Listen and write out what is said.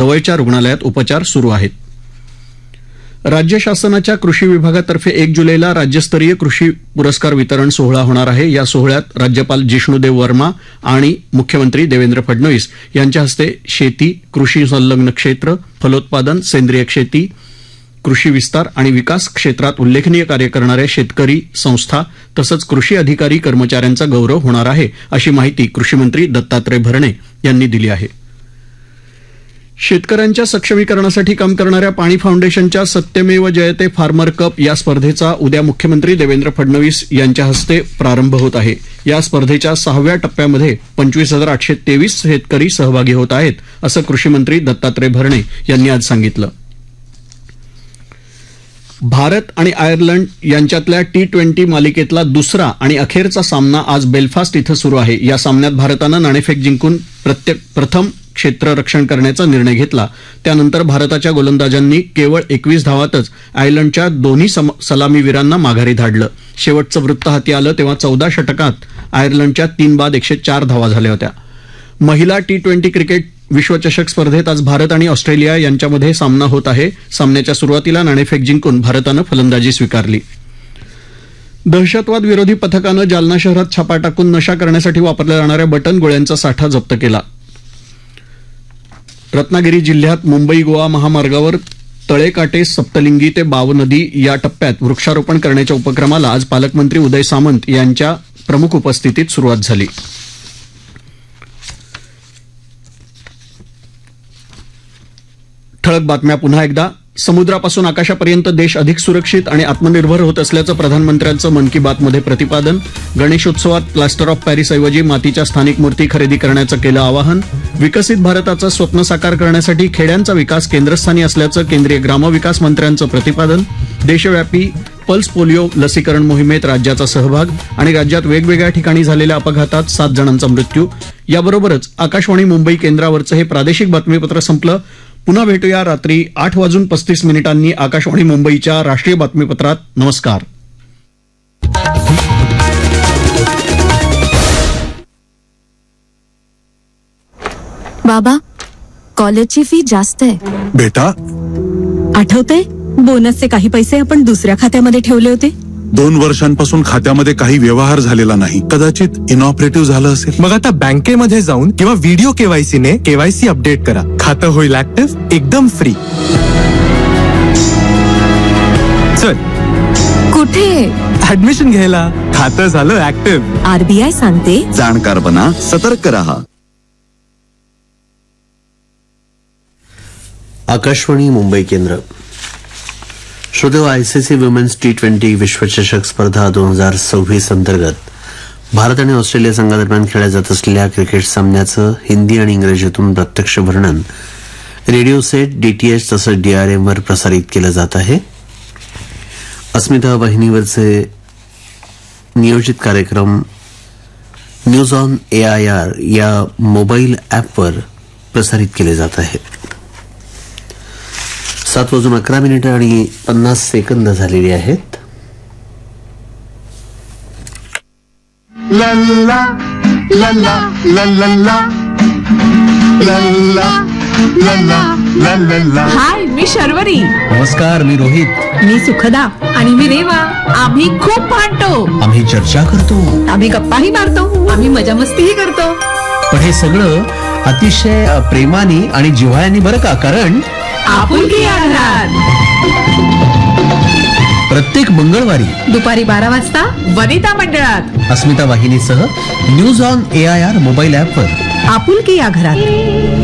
जवळच्या रुग्णालयात उपचार सुरू आहेत. राज्य शासनाच्या कृषी विभागातर्फे 1 जुलैला राज्यस्तरीय कृषी पुरस्कार वितरण सोहळा होणार आहे. या सोहळ्यात राज्यपाल जिष्णुदेव वर्मा आणि मुख्यमंत्री देवेंद्र फडणवीस यांच्या हस्ते शेती, कृषी संलग्न क्षेत्र, फलोत्पादन, सेंद्रिय शेती, कृषी विस्तार आणि विकास क्षेत्रात उल्लेखनीय कार्य करणाऱ्या शेतकरी संस्था तसंच कृषी अधिकारी कर्मचाऱ्यांचा गौरव होणार आहे, अशी माहिती कृषीमंत्री दत्तात्रय भरणे यांनी दिली आहे. शेतकऱ्यांच्या सक्षमीकरणासाठी काम करणाऱ्या पाणी फाउंडेशनच्या सत्यमेव जयते फार्मर कप या स्पर्धेचा उद्या मुख्यमंत्री देवेंद्र फडणवीस यांच्या हस्ते प्रारंभ होत आहे. या स्पर्धेच्या 6व्या टप्प्यामध्ये 25,823 शेतकरी सहभागी होत आहेत, असं कृषीमंत्री दत्तात्रय भरणे यांनी आज सांगितलं. भारत आणि आयर्लंड यांच्यातल्या T20 मालिकेतला दुसरा आणि अखेरचा सामना आज बेलफास्ट इथं सुरू आहे. या सामन्यात भारतानं नाणेफेक जिंकून प्रथम क्षेत्ररक्षण करण्याचा निर्णय घेतला. त्यानंतर भारताच्या गोलंदाजांनी केवळ 21 धावातच आयर्लंडच्या दोन्ही सलामीवीरांना माघारी धाडलं. शेवटचं वृत्त हाती आलं तेव्हा 14 षटकात आयर्लंडच्या 3 बाद 104 धावा झाल्या होत्या. महिला T20 क्रिकेट विश्वचषक स्पर्धेत आज भारत आणि ऑस्ट्रेलिया यांच्यामध्ये सामना होत आहे. सामन्याच्या सुरुवातीला नाणेफेक जिंकून भारतानं फलंदाजी स्वीकारली. दहशतवाद विरोधी पथकानं जालना शहरात छापा टाकून नशा करण्यासाठी वापरल्या जाणाऱ्या बटन गोळ्यांचा साठा जप्त केला. रत्नागिरी जिल्ह्यात मुंबई गोवा महामार्गावर तळेकाटे सप्तलिंगी ते बाव नदी या टप्प्यात वृक्षारोपण करण्याच्या उपक्रमाला आज पालकमंत्री उदय सामंत यांच्या प्रमुख उपस्थितीत सुरुवात झाली. ठळक बातम्या पुन्हा एकदा. समुद्रापासून आकाशापर्यंत देश अधिक सुरक्षित आणि आत्मनिर्भर होत असल्याचं प्रधानमंत्र्यांचं मन की बातमध्ये प्रतिपादन. गणेशोत्सवात प्लास्टर ऑफ पॅरिसऐवजी मातीच्या स्थानिक मूर्ती खरेदी करण्याचं केलं आवाहन. विकसित भारताचं स्वप्न साकार करण्यासाठी खेड्यांचा विकास केंद्रस्थानी असल्याचं केंद्रीय ग्रामविकास मंत्र्यांचं प्रतिपादन. देशव्यापी पल्स पोलिओ लसीकरण मोहिमेत राज्याचा सहभाग आणि राज्यात वेगवेगळ्या ठिकाणी झालेल्या अपघातात 7 जणांचा मृत्यू. याबरोबरच आकाशवाणी मुंबई केंद्रावरचं हे प्रादेशिक बातमीपत्र संपलं. पुन्हा भेटूया रात्री 8:35 आकाशवाणी मुंबईच्या राष्ट्रीय बातमीपत्रात. नमस्कार. बाबा, कॉलेजची फी जास्त आहे. बेटा, आठवतंय बोनसचे काही पैसे आपण दुसऱ्या खात्यामध्ये ठेवले होते. 2 वर्षांपासून खात्यामध्ये काही व्यवहार झालेला नाही. कदाचित इनऑपरेटिव्ह झालं असेल. मग आता बँकेमध्ये जाऊन किंवा व्हिडिओ केवायसी ने केवायसी अपडेट करा. खातं होईल ऍक्टिव्ह एकदम फ्री. चल, कुठे? ऍडमिशन घ्यायला. खातं झालं ऍक्टिव्ह. RBI सांगते, जाणकार बना, सतर्क रहा. आकाशवाणी मुंबई केंद्र. श्रोतेहो, ICC वुमेन्स T20 विश्वचषक स्पर्धा 2026 अंतर्गत भारत आणि ऑस्ट्रेलिया संघादरम्यान खेळल्या जात असलेल्या क्रिकेट सामन्याचं हिंदी आणि इंग्रजीतून प्रत्यक्ष वर्णन रेडिओ सेट, DTH तसंच DRM वर प्रसारित केलं जात आहे. अस्मिता वाहिनीवरचे नियोजित कार्यक्रम न्यूज ऑन AIR या मोबाईल ॲपवर प्रसारित केले जात आहेत. 7:11 आणि 50 सेकंद झालेली आहेत. हाय, मी शर्वरी. नमस्कार, मी रोहित. मी सुखदा. आणि मी रेवा. आम्ही खूप भांडतो. आम्ही चर्चा करतो. आम्ही गप्पाही मारतो. आम्ही मजा मस्तीही करतो. पण हे सगळं अतिशय प्रेमाने आणि जिव्हाळ्याने, बरं का? कारण आपुलकी या घरात. प्रत्येक मंगळवारी दुपारी 12 वाजता वनिता मंडळात अस्मिता वाहिनीसह न्यूज ऑन AIR मोबाईल ॲपवर आपुलकी या घरात.